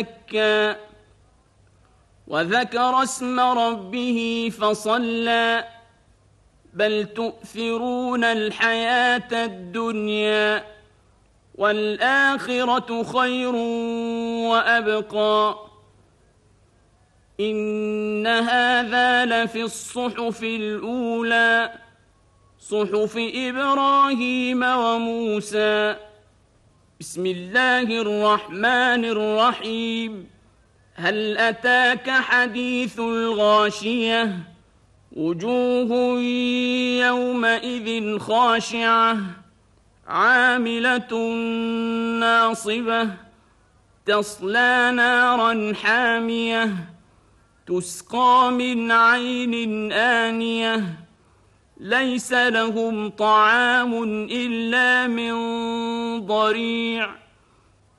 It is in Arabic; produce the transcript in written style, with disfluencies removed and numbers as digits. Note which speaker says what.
Speaker 1: زكى وذكر اسم ربه فصلى بل تؤثرون الحياة الدنيا والآخرة خير وأبقى إن هذا لفي الصحف الأولى صحف إبراهيم وموسى. بسم الله الرحمن الرحيم. هل أتاك حديث الغاشية وجوه يومئذ خاشعة عاملة ناصبة تصلى نارا حامية تسقى من عين آنية ليس لهم طعام إلا من ضريع